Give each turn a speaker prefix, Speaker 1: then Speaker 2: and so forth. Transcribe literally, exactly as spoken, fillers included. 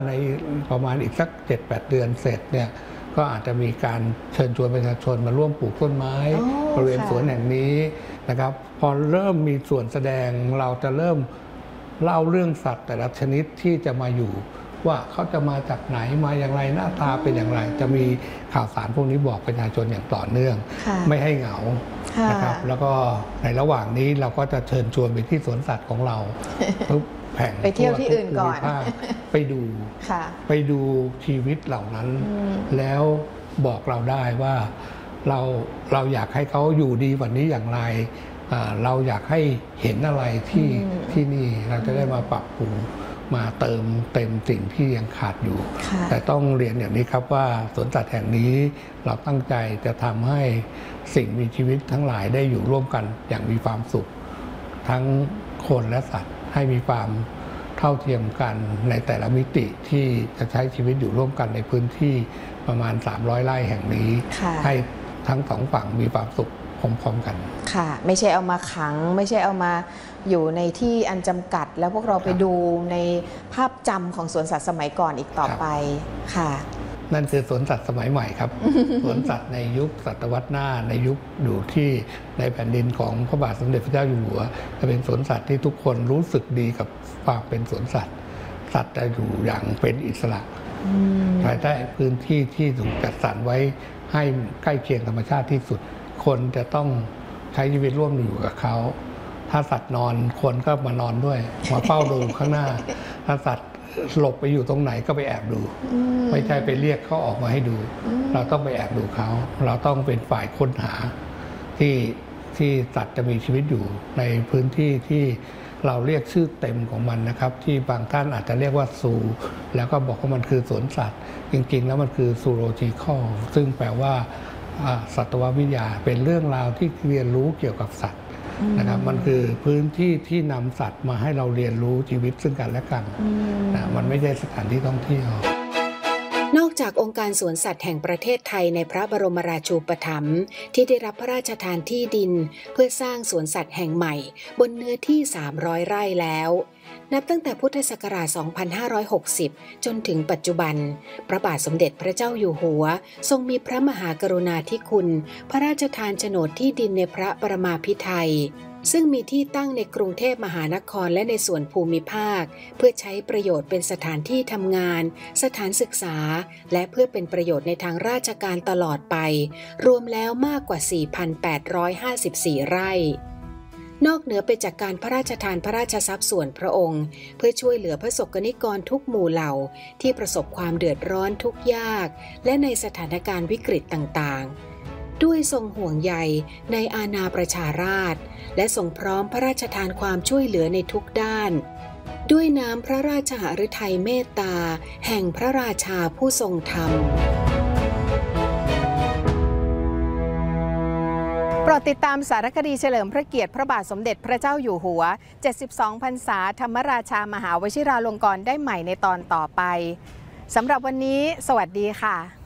Speaker 1: ในประมาณอีกสัก เจ็ดแปด เดือนเสร็จเนี่ยก็อาจจะมีการเชิญชวนประชาชนมาร่วมปลูกต้นไม้บริเวณสวนแห่งนี้นะครับพอเริ่มมีส่วนแสดงเราจะเริ่มเล่าเรื่องสัตว์แต่ละชนิดที่จะมาอยู่ว่าเขาจะมาจากไหนมาอย่างไรหน้าตาเป็นอย่างไรจะมีข่าวสารพวกนี้บอกประชาชนอย่างต่อเนื่องไม่ให้เหงานะครับแล้วก็ในระหว่างนี้เราก็จะเชิญชวนไปที่สวนสัตว์ของเราทุกแห่ง
Speaker 2: ไปเที่ยวที่อื่นก่อน
Speaker 1: ไปดูไปดูชีวิตเหล่านั้นแล้วบอกเราได้ว่าเราเราอยากให้เขาอยู่ดีกว่านี้อย่างไรเราอยากให้เห็นอะไรที่ที่นี่เราจะได้มาปรับปรุงมาเติมเต็มสิ่งที่ยังขาดอยู่แต่ต้องเรียนอย่างนี้ครับว่าสวนสัตว์แห่งนี้เราตั้งใจจะทำให้สิ่งมีชีวิตทั้งหลายได้อยู่ร่วมกันอย่างมีความสุขทั้งคนและสัตว์ให้มีความเท่าเทียมกันในแต่ละมิติที่จะใช้ชีวิตอยู่ร่วมกันในพื้นที่ประมาณสามร้อยไร่แห่งนี้ให้ทั้งสองฝั่งมีความสุขพร้อมๆกัน
Speaker 2: ค่ะไม่ใช่เอามาขังไม่ใช่เอามาอยู่ในที่อันจำกัดแล้วพวกเราไปดูในภาพจำของสวนสัตว์สมัยก่อนอีกต่อไปค่ะ
Speaker 1: นั่นคือสวนสัตว์สมัยใหม่ครับ สวนสัตว์ในยุคศตวรรษหน้าในยุคอยู่ที่ในแผ่นดินของพระบาทสมเด็จพระเจ้าอยู่หัวจะเป็นสวนสัตว์ที่ทุกคนรู้สึกดีกับความเป็นสวนสัตว์สัตว์จะอยู่อย่างเป็นอิสระภายใต้พื้นที่ที่ถูกจัดสรรไว้ให้ใกล้เคียงธรรมชาติที่สุดคนจะต้องใช้ชีวิตร่วมอยู่กับเขาถ้าสัตว์นอนคนก็มานอนด้วยมาเฝ้าดูข้างหน้าถ้าสัตว์หลบไปอยู่ตรงไหนก็ไปแอบดูไม่ใช่ไปเรียกเขาออกมาให้ดูเราต้องไปแอบดูเขาเราต้องเป็นฝ่ายค้นหาที่ที่สัตว์จะมีชีวิตอยู่ในพื้นที่ที่เราเรียกชื่อเต็มของมันนะครับที่บางท่านอาจจะเรียกว่าซูแล้วก็บอกว่ามันคือสวนสัตว์จริงๆแล้วมันคือซูโลจิคอลซึ่งแปลว่าสัตววิทยาเป็นเรื่องราวที่เรียนรู้เกี่ยวกับสัตว์นะครับมันคือพื้นที่ที่นำสัตว์มาให้เราเรียนรู้ชีวิตซึ่งกันและกันนะมันไม่ใช่สถานที่ท่องเที่ยวน
Speaker 3: อกจากองค์การสวนสัตว์แห่งประเทศไทยในพระบรมราชูปถัมภ์ที่ได้รับพระราชทานที่ดินเพื่อสร้างสวนสัตว์แห่งใหม่บนเนื้อที่สามร้อยไร่แล้วนับตั้งแต่พุทธศักราช สองพันห้าร้อยหกสิบ จนถึงปัจจุบันพระบาทสมเด็จพระเจ้าอยู่หัวทรงมีพระมหากรุณาธิคุณพระราชทานโฉนดที่ดินในพระปรมาภิไธยซึ่งมีที่ตั้งในกรุงเทพมหานครและในส่วนภูมิภาคเพื่อใช้ประโยชน์เป็นสถานที่ทำงานสถานศึกษาและเพื่อเป็นประโยชน์ในทางราชการตลอดไปรวมแล้วมากกว่า สี่พันแปดร้อยห้าสิบสี่ ไร่นอกเหนือไปจากการพระราชทานพระราชทรัพย์ส่วนพระองค์เพื่อช่วยเหลือพระสงฆ์นิกรทุกหมู่เหล่าที่ประสบความเดือดร้อนทุกข์ยากและในสถานการณ์วิกฤตต่างๆด้วยทรงห่วงใยในอาณาประชาราษฎร์และทรงพร้อมพระราชทานความช่วยเหลือในทุกด้านด้วยน้ำพระราชหฤทัยเมตตาแห่งพระราชาผู้ทรงธรรม
Speaker 2: โปรดติดตามสารคดีเฉลิมพระเกียรติพระบาทสมเด็จพระเจ้าอยู่หัวเจ็ดสิบสองพรรษาธรรมราชามหาวชิราลงกรณ์ได้ใหม่ในตอนต่อไปสำหรับวันนี้สวัสดีค่ะ